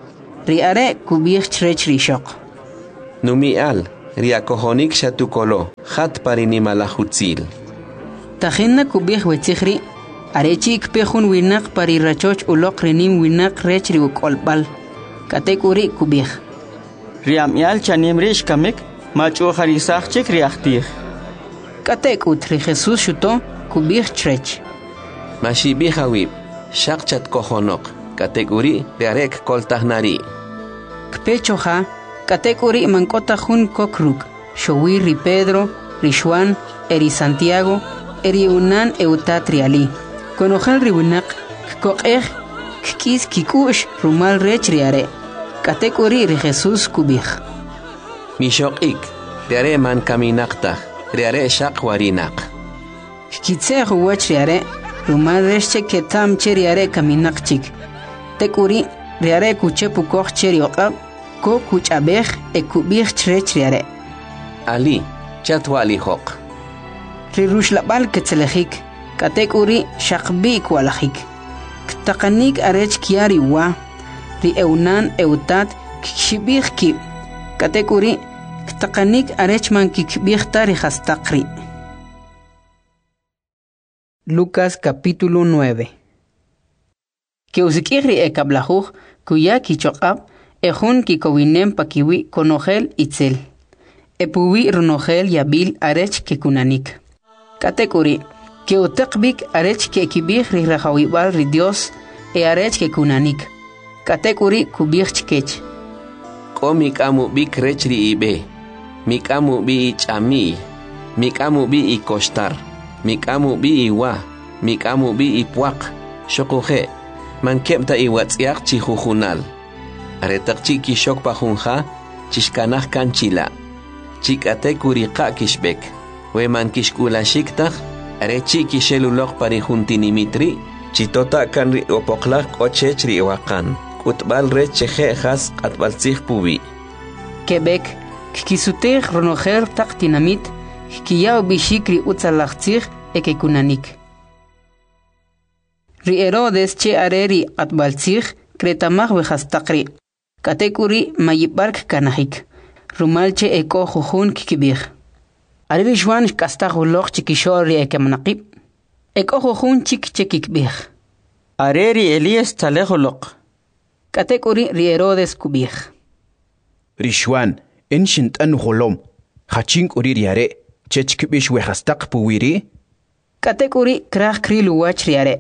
riare kubich chrech rishok. Numial, riakohonik shatukolo, hat parinimalahutzil. Tajinna kubich wetzihri, arechik pejun winak parirachoch ulok renim winak rechri ukolbal. Katekuri kubich. Riamial chanimrish kamik, machu harisachik riachtir. Katek utri Jesús shuto kubich chrech. Mashibihawib, shakchat kohonok, katekuri riarek koltahnari. Kpechoja, katekuri mankota jun kokruk, showi ri Pedro, ri Juan, eri Santiago, eri unan eutatriali. Konojal ri winak, kokej, kis kikush rumal rech riare. Katekuri ri Jesús kubich. Mishokik, riare man kaminakta, riare shak warinak. Kitse huwach riare, rumal rech ketam che riare kaminakchik. Tekuri riare kuche pukoch cherioqab, ko kuchabej e kubich chrech riare. Ali, chatwali hok. Ri rushlabal ketzelejik, katekuri shakbi kwalajik. Ktakanik arech kiari wa, ri eunan eutat kishibich kib. Katekuri ktakanik arech man kikbich tari hastakri. Lucas capítulo nueve. Que usikiri e kablajuj, kuya kichokab, ejun kikowinem pakiwi konogel itzel. Epuwi runogel yabil arech kekunanik. Katekuri, que utekbik arech kekibich ri rajawibal ri Dios e arech kekunanik. Katekuri kubich chkech. Ko mikamu bi krechri ibe. Mikamu bi ichami. Mikamu bi ikostar. Mikamu bi iwa. Mikamu bi ipuak. Shokuhe. Man kepta iwatsiak chihujunal. Aretak chiki shok pajunja. Chishkanaj kanchila. Chikatekuri ka kishbek. We man kishkula shiktak. Are chiki shelulok parijuntinimitri. Chitota kanri opoklak ochechri iwakan. Utbal recheje has atbalzig pubi. Quebec, kikisutej ronojer taktinamit, kiyao bishikri utzalachzig ekekunanik. Ri Herodes che areri atbalzig, kretamach vejastakri. Katekuri mayibark kanahik. Rumalche eko jujun kikibig. Areri Juan kastahuloch chikishori ekemnaqib. Eko jujun chik chekikbig. Areri Elias talejolok. Katekuri ri Herodes kubich. Rishwan, enshint an holom. Hachink uri riare, chechkibish wehastak puwiri. Katekuri krach krilu wach riare.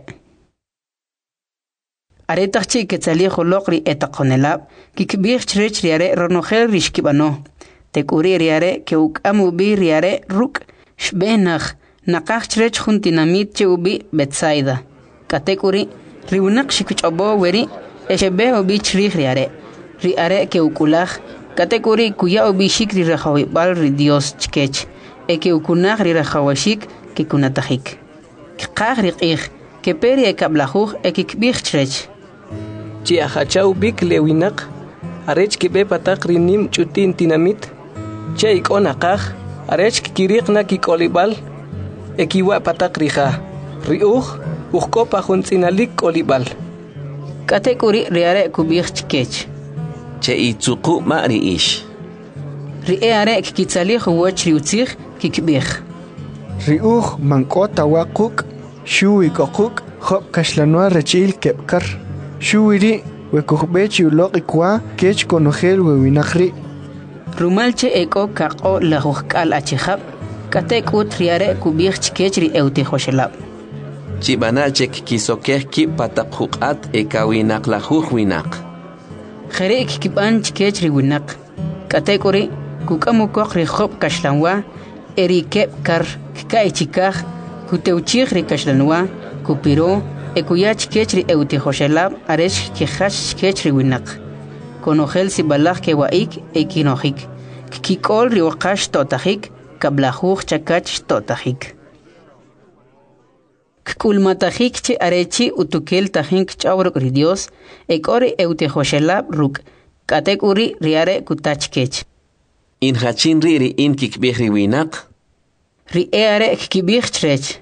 Aretachchi ketzali holokri etakonelab, kikbich chrech riare ronogel rishkibano. Tekuri riare ke ukamu bi riare ruk, shbenach, nakach chrech juntinamit che ubi Betsaida. Katekuri riunak shikuchobo weri, Eshebe obi chrich riare. Riare ke ukulach. Katekuri kuya obi shik ri rajawibal ri Dios chkech. E ke ukunach ri rajawashik ke kunatahik. Kikach ri qich. Ke peri e kablajuj e kikbich chrech. Chi achachau bik lewinak. Arech ke be patak rinim chutin tinamit. Che ikon akach. Arech kikirik na kikolibal. E kiwa patak rija. Riuj. Ujko pajunzinalik kolibal. Katekuri riare kubich chkech. Che itzuku mari ish. Riare kikitzali huwach riutzich kikbich. Riuj mankota wakuk, shui kokuk, hop kashlanua rechil kepkar. Shuiri wekukbechi ulok ikwa kech konogel wewinakri. Rumalche eko kako lahujkal achihab. Katekut riare kubich chkech ri eutihoshelab. Chibanachek kisokeh ki patakhukat ekawinak lahuj winak. Jere kikiban chkech ri winak. Katekuri kukamukok ri hop kashlanwa eri kepkar kai chikaj kuteuchig ri kashlanwa kupiro ekuyach chkech ri eutihoshelab aresh kihash chkech ri winak. Konogel sibalaj ke waik ekinojik. Kikol ri waqash totajik kablajuj chakach totajik. Kulmatajik che arechi utukel tajink chawrok ri Dios, ekori eutehoshelab ruk, katekuri riare kutachkech. In hachin riri in kikbih riwinak? Ri eare kikibih chrech.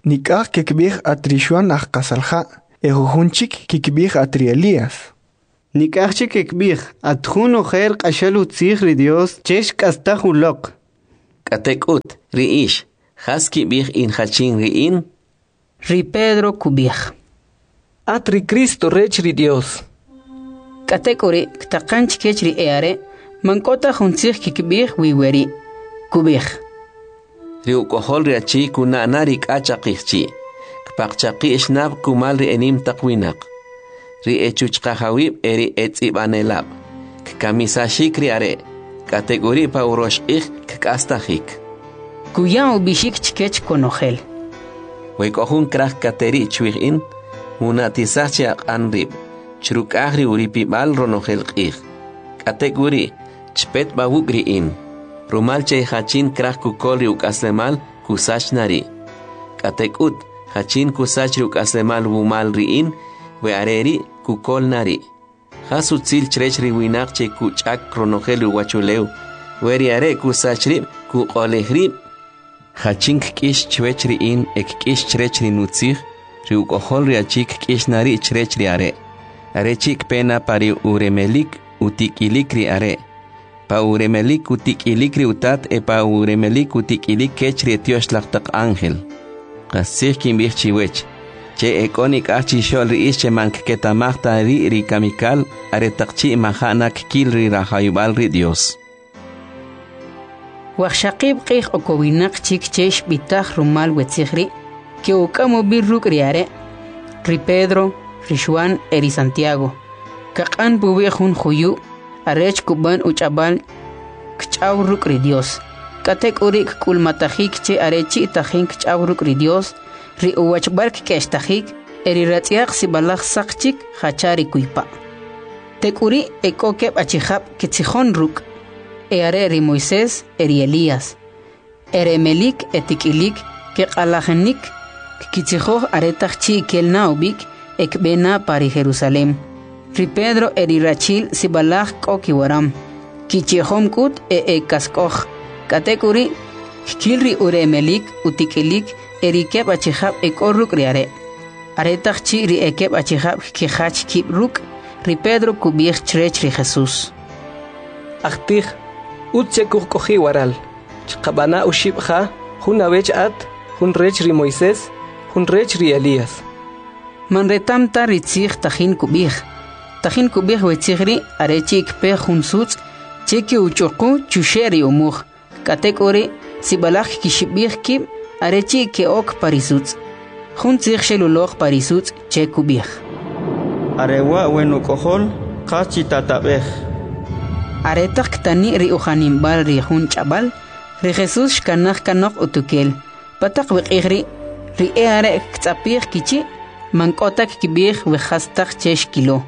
Nikah kikbih atrishuan ach kasalja, ejujunchik kikbih atri Elías. Nikachchi kekbih, atjun ojer kashalu tzihri Dios, chesh kastahulok. Katekut, riish, haski bih in hachin riin. Ri Pedro kubih. Atri Cristo rechri Dios. Katekuri, ktakanch kechri eare, mankota huntzih kikbih wiweri. Kubih. Ri ukohol riachi kuna narik achakihchi. Kpakchaki ishnab kumal ri enim takwinak. Ri echuchkahawib eri etzibanelab. Kamisashik riare. Kategori pa urosh ich kastahik. Kuyan ubishik chkech konogel. Wekohun krah kateri chuirin. Munatisachia anrib. Churukahri uripibal ronogel ich. Kategori chpet bawugri in. Rumalche hachin krah kukoli ukaslemal kusachnari. Katekut hachin kusachri ukaslemal wumal riin. We areri kukol nari. Hasu tzil chrechri winak che kuchak kronogel uwachuleu. Weri are kusachri kukolehri. Hachink kish chwechri in ek kish chrechri nutzih. Riukohol riachik kish nari chrechri are. Are chik pena pari uremelik utikilikri are. Pa uremelik utikilikri utat e pa uremelik utikilik kechri etioslaktak ángel. Kasih kimbich chiwech. Che econik achi shol riis che manketamachta ri ri kamikal aretakchi mahanak kil ri rahayubal ri Dios. Wachshaqib qih okowinak chik chesh bitach rumal wetzihri que okamo birruk riare ri Pedro, ri Juan eri Santiago. Kakan buwehun huyu arech kuban uchabal kchauruk ri Dios. Katek urik kulmatahik che arechi tahin kchauruk ri Dios. Ri uwachbark keshtajik, eri ratsiak si balak sakchik, hachari kuipa. Tekuri ekokeb achihab kitzihon ruk, eare eri Moisés, eri Elías. Ere melik etikilik, ke alajenik, kitzihoh aretachchi kelnaubik, ekbena pari Jerusalem. Ri Pedro eri rachil si balak kokiwaram, kichihom kut e ekaskoh. Katekuri, kilri ure melik utikilik, eri keb achihab ekorruk riare. Aretachchi ri ekeb achihab kihach kibruk, ri Pedro kubich chrech ri Jesús. Achtih, utse kukohi waral. Chkabana ushibha, hun awech at, hun rech ri Moisés, hun rech ri Elías. Manretamta ritzich tajin kubich. Tajin kubich wetzihri arechi ikpe hun sutz, cheki uchoku chusheri umuch. Katekori, sibalach kishibich kib, arechi ke ok parisutz. Jun tzich shelulog parisutz che kubich. Arewa wenu kohol, kachi tatabech. Aretak ktani ri uhanimbal ri jun chabal, ri Jesús shkanach kanok utukel. Patak wikihri, ri eare ktapich kichi, mankotak kibich wechastak chesh kilo.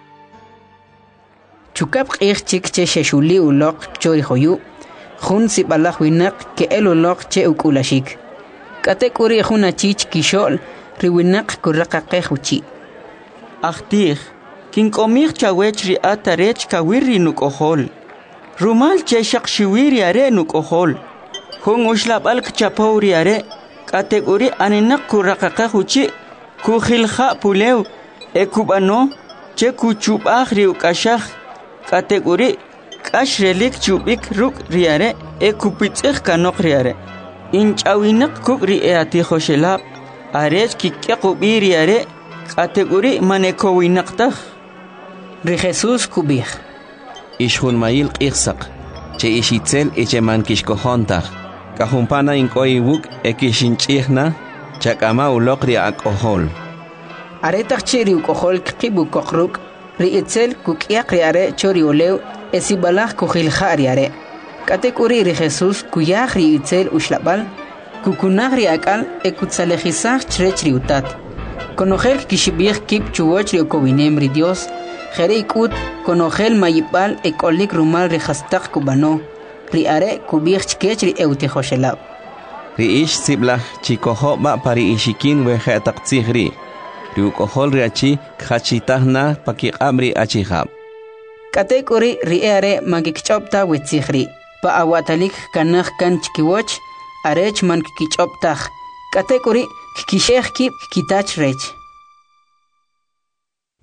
Chukap kich chik che sheshuli ulok chori hoyu, jun sibalach winak ke el ulok che ukulashik. Katekuri juna chich kishol, riwinak kurakakeh uchi. Achtih, kinkomich chawech ri atarech kawiri nukohol. Rumal che shakshiwiri are nukohol. Jun ushlab al kchapauri are, katekuri aninak kurakakeh uchi, kuhilha pulew, ekubano, che kuchubach ri ukashach, katekuri, kash relik chubik ruk riare, ekupitzich kanok riare. Inchawinak kukri eati hoshelab, arech kikekubiri are, kategori manekowinaktak. Ri Jesús kubich. Ishun mail qirsak, che ishitzel eche mankishkohontak. Kahumpana inkoi wuk ekishinchihna, chakama ulokri akohol. Aretak chiri ukohol kibu kokruk, ri itzel kukiak riare chori olew, esibalach kuhilha riare. Katekuri ri Jesús kuyah ri itzel ushlabal, kukunah ri akal ekutsalejisach chrech ri utat. Konogel kishibich kip chuwoch ri okowinem ri Dios, jere ikut konogel mayipal ekolik rumal ri hastak kubano, ri are kubich chkech ri eutihoshelab. Ri ish siblach chikohoba pari ishikin wehetak tzihri, ri ukohol ri achi kachitahna pakiqabri achihab. Katekuri ri are magikchopta wetzihri. Pa awatalik kanach kan chkiwoch, arech man kikichoptach. Katekuri kikishech kip kitach rech.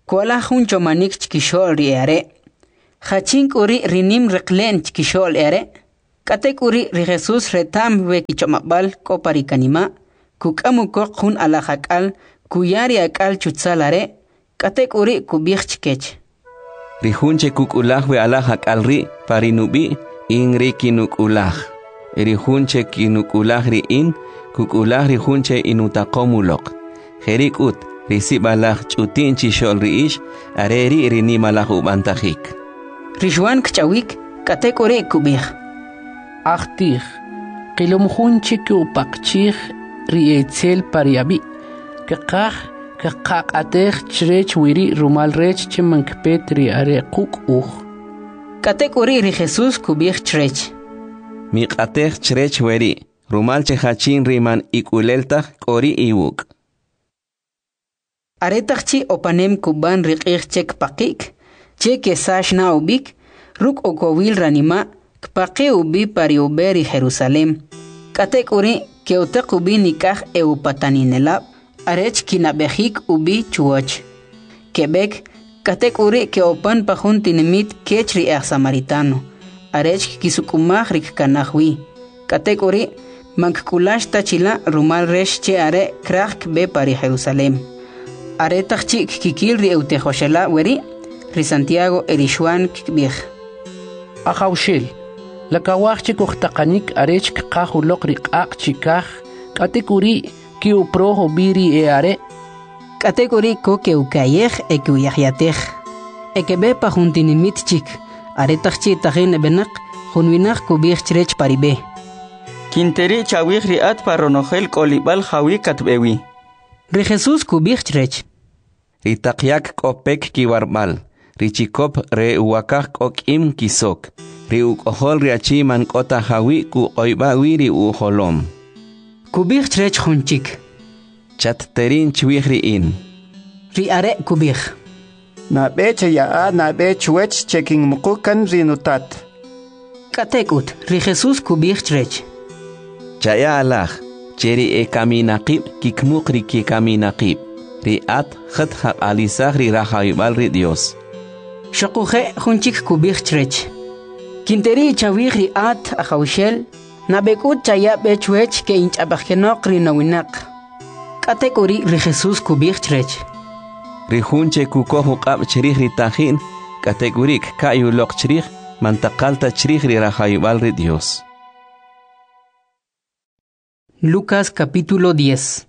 Kuala juncho manik chkishol riare. Hachink uri rinim reklen chkishol ere. Katek uri ri Jesus retam we kichomabal koparikanima. Kukamu kok hun alahakal kuyari akal chutsalare. Katek uri kubich chkech. Rihunche kukulah we alahakal ri parinubi ingri kinukulah. Rihunche kinukulah ri in kukulah rihunche inutakomulok. Herik ut risibalah chutin chishol riish areri rinimalah ubantahik. Rishwan kchawik katek uri kubich. Achtich, kilomhunche kupakchich rietzel pariabi. Kakah kakak atech chrech wiri rumal rech chimankpet riare kuk uch. Katek uri ri Jesus kubich chrech. Miqatech chrech wiri rumal chehachin riman ikuleltah kori iwuk. Aretachchi opanem kuban riqich chek pakik. Che kesash na ubik ruk okowil ranima kpaqi ubi pari uberi Jerusalem. Katek uri keutek ubi nikah eupataninelab. Arech kinabehik ubi chuoch. Quebec, katek uri ke opan pahun tinemit kechri er samaritano. Arech kisukumah rik kanahwi. Katek uri mankulash tachila rumal resh che are krak be pari Jerusalem. Are tachchi kikil ri eutejoshela weri ri Santiago erishuan kikbih. Ahaushil, la kawachchi kuchtakanik arech kakahulok rik ak chikah. Katek uri ki uproho biri e are. Kategori ko ke ukayech e ke uyahyatech. E ke be pa juntinimit chik. Are tachchi tahin benak junwinach kubich chrech paribe. Kinteri chawich riat paronojel kolibal jawi katbewi. Ri Jesus kubich chrech. Ritakyak kopek kiwarbal. Richikop re uwakak okim kisok. Ri ukohol riachi man kota jawi ku oiba wiri uholom. Kubich chrech junchik. Chat terin chwihri in. Ri are kubich. Na beche ya na bech wech checking mukukan rinutat. Katekut, ri Jesus kubich chrech. Chaya alah, cheri e kaminaqib kikmukri ki kaminaqib. Ri at khat haq alisah ri rahayibal ri Dios. Shakuhe junchik kubich chrech. Kinteri chawih ri at ahawshel. Nabekut chaya bechwech ke inch abakhenok rinawinak. Katek uri ri Jesus kubich chrech. Rihunche kukohu qab chrih ritahin. Katek urik kayulok chrih mantakalta chrih ri rahayibal ri Dios. Lucas capítulo diez.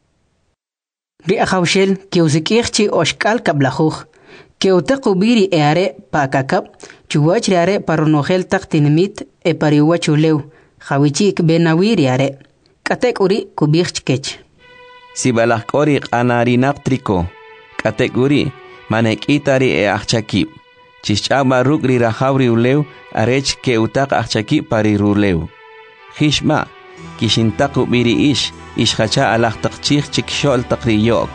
Ri ahawshel ke usikirchi oshkal kablajuj. Ke utakubiri eare pakakab. Chuwach riare paronogel taktinimit e pariwachuleu. Jawichik benawiri are. Katek uri kubich chkech. Sibalah kori anarinak triko. Katek uri manek itari e achakib. Chichaba rugri rahavri uleu arech ke utak achakib pari ruleu. Hishma kishintaku biri ish ishhacha alah takchich chikshol takriyok.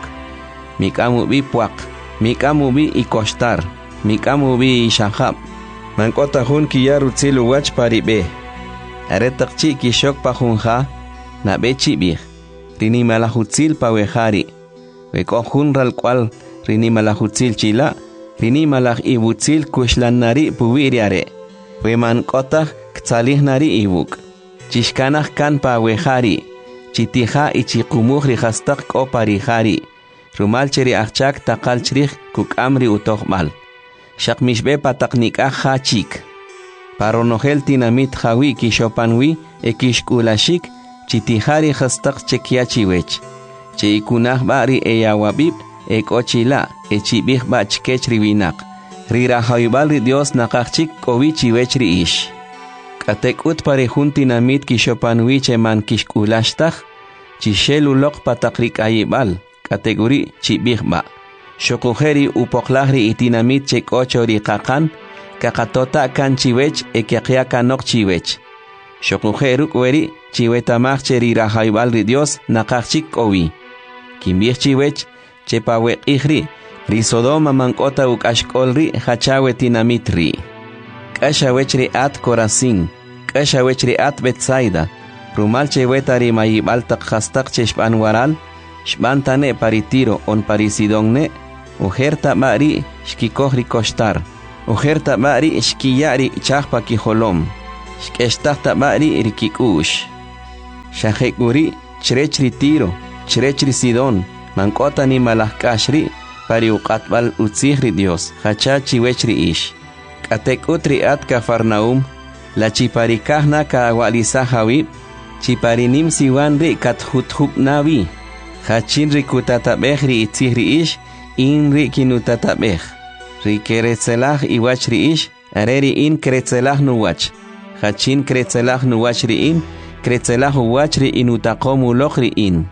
Mikamu bi puak. Mikamu bi ikostar. Mikamu bi ishahab. Mankota hun kiyaru tsilu wach pari be. Aretakchi kishok pahunja na bechi bih. Rini malahutzil pa wehari. Wekohun ral cual rini malahutzil chila. Rini malah ibutzil kushlan nari puwiriare. Weman kotah ktalih nari ibuk. Chishkanah kan pa wehari. Chitija ichikumuh rihastak ko parihari. Rumal cheri achak takal chrih kuk amri utohmal. Shakmishbe pataknikah hachik. Paronogel tinamit jawi kishopanwi e kishkulashik chitihari hastak chekiachiwech. Che ikunah bari e yawabib e kochila e chibih ba chkech riwinak. Rira haibal ri Dios nakachik kowichiwech ri ish. Katek ut parejun tinamit kishopanwi che man kishkulashtach. Chishelulok patakrik ayibal. Kategori chibih ba. Shokujeri upoklahri itinamit che kochori kakan. Kakatota kan chiwech e kiakia kanok chiwech. Shokujeruk weri chiwetamach cheri rahaibal ri Dios nakachik owi. Kimbich chiwech chepawe ihri ri Sodoma mankota ukashkolri hachawe tinamitri. Kashawech ri at Corazín. Kashawech ri at Betsaida. Rumal cheweta ri mayibal tak hastak cheshpan waral. Shbantane paritiro on parisidongne. ujerta mari shkikohri kostar, ujerta mari shkiyari chahpa kiholom, shkeshtahta mari rikikush. Shahekuri chirechri Tiro, chirechri Sidón, mankota ni malahkashri, pari uqatbal utzihri Dios, hachachi wechri ish. Katek utri at Cafarnaum, la chiparikahna ka awalisa hawib, chiparinim siwanri kat huthub navi, hachinri kutatabehri itzihri ish, inri kinutatabeh. Ri keretzelah iwachri ish, areri in keretzelah nuwach. Hachin keretzelah nuwachri in, keretzelah uwachri inutakomu lochri in.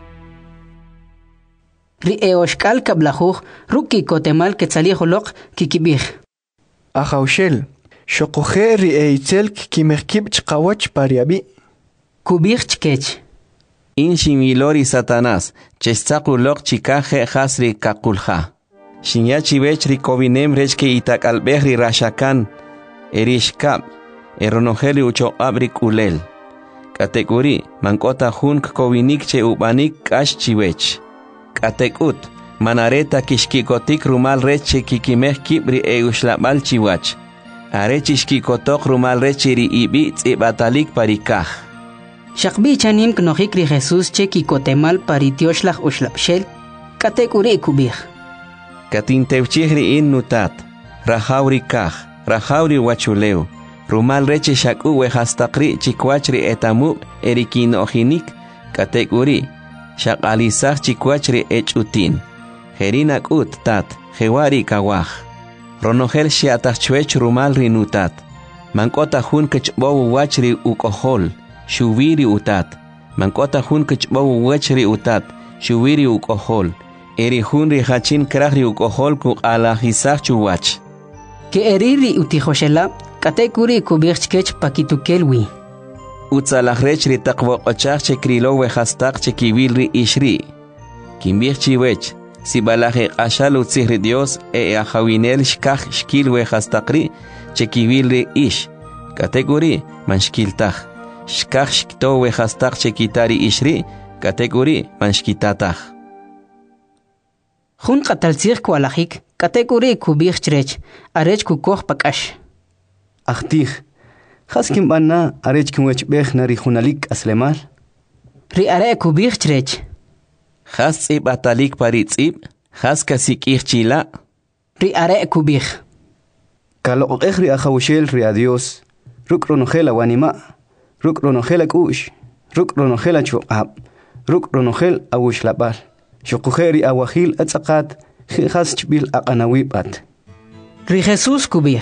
Ri eoshkal kablajuj, ruki kotemal ketzaliholok kikibij. Ajaushel, shokoje ri eitzel kimekib chqawach pariabi. Kubij chkech. In shimilori Satanás, chestakulok chikaje hasri kakulha. Shinyachi vechri kovinem rechke itak albehri rashakan, erishkab, eronojeli ucho abri kulel. Kategori, mankota hunk kovinik che ubanik kash chiwech. Katekut, manareta kishkikotik rumal reche kikimeh kibri eushlabal chiwach. Arechishkikotok rumal reche ri ibi tzibatalik parikaj. Shakbi chanim knohikri Jesús che kikotemal paritioshlah ushlapshel, katekuri kubij. Katintevchihri in nutat, rahauri kaj, rahauri wachuleu. Rumal reche shaku wehastakri chikwachri etamu erikinohinik, katekuri. Shakalisach chikwachri echutin. Herinak ut tat, hewari kawaj. Ronogel shiatachwech rumal rinutat. Mankota hun kechbowu wachri ukohol, shuviri utat. Mankota hun kechbowu wachri utat, shuviri ukohol. Eri hun rihachin krahri ukohol ku alahisach chuwach. Ke eriri utijoshela, katekuri kubirchkech pakitukelwi. Utzalajrechri taqwoqochaqche krilo wehastaqche kibilri ishri. Kimbirchi wech, si balaje ashal utzihri Dios e ajawinel shkaj shkil wehastaqri che kibilri ish. Kategori man shkiltaj. Shkaj shkto wehastaqche kitari ishri, kategori man shkitataj. Jun qatalzir kualajik, kategori kubirchrech, arech kukoh pakash. Achtij. Haskim bana arech kimwech bech na rijunalik aslemal. Ri are kubij chrech. Has tsib atalik paritzib, has kasik irchila. Ri are kubij. Kalo ri ajawshel ri adios. Ruk ronogela wanima. Ruk ronogela kush. Ruk ronogela chuab. Ruk ronogel awush labal. Shokujeri awahil atzaqat. Has chbil aqanawibat. Ri Jesús kubij.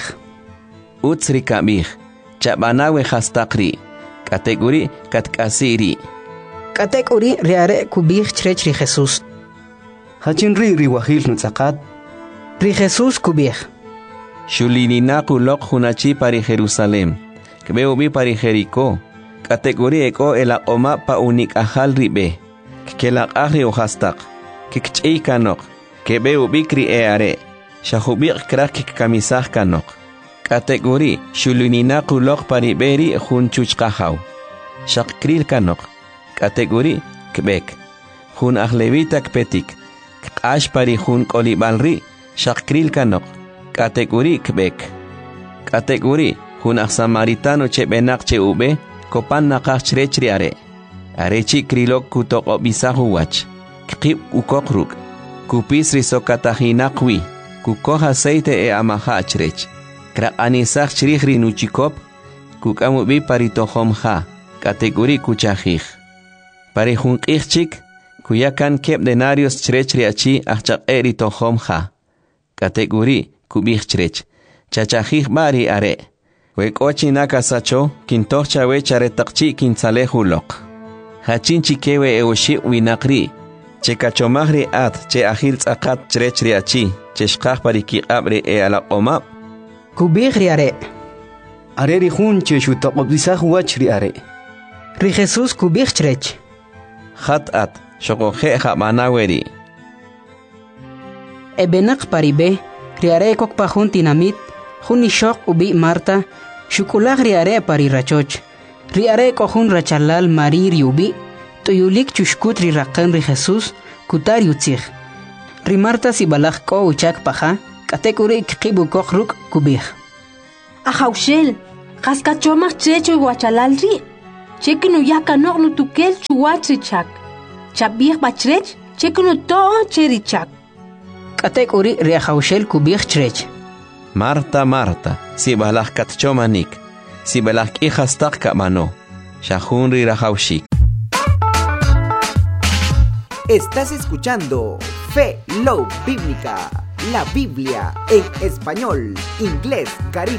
Utsri kabij. Chabanawe hastakri. Kategori katkasiri. Kategori riare kubij chrech ri Jesús. Hachin ri ri wahil nutzakat. Ri Jesús kubij. Shulininaku lok hunachi pari Jerusalem. Kbeu bi pari Jericó. Kategori eko ela oma pa unik ahal ribe. Kelak ahri o hastak. Kikchei kanok. Kbeu bikri eare. Shahubik krak kamisah kanok. Kategori shuluninaku lok pariberi hunchuchkahaw. Shakril kanok. Kategori kbek. Hun ahlevitak petik. Kash pari hun kolibalri. Shakril kanok. Kategori kbek. Kategori hun samaritano che benak che ube. Kopan nakach chrechri are. Arechi krilok kutok bisahu wach. Kip ukokruk. Kupis risokatahinakwi. Kukoh aceite e amaha chrech. Krak anisach chrihri nuchikop, kukamu bi paritohom ha, kategori kuchajij. Pari junqijchik, kuyakan kep denarios chrechri achi achak eri tohom ha. Kategori kubij chrech, chachajij bari are. Wekochi naka sacho, kintoch chawe charetakchi kinsalehulok. Hachinchi kewe eoshi winakri, che kachomagri at, che ahil tzakat chrechri achi, che shkaj pari kiqabri e ala omap. Kubij riare. Are ri hun che shutaqobdisaj wach ri are. Ri Jesús kubij chrech. Hat at, shokoje jamanaweri. Ebenak paribe, riare kok pahun tinamit, hun ishok ubi Marta, shukulag riare pari rachoch. Riare kohun rachalal mari riubi, tuyulik chushkut ri rakan ri Jesús, kutar yutzig. rimarta si balaj ko uchak paja katekuri kibu kokruk kubih. Ajaushel, kaskachomach checho guachalalri. Chekinu yaka no no tukel chuatrichak. Chabih bachrech, chekinu to cherichak. Katekuri riajaushel kubih chrech. Marta, Marta, si balaj katchomanik, si balaj ihastak kamano, shahunri rajaushik. Estás escuchando Fe Love Bíblica, la Biblia en español, inglés, caribe.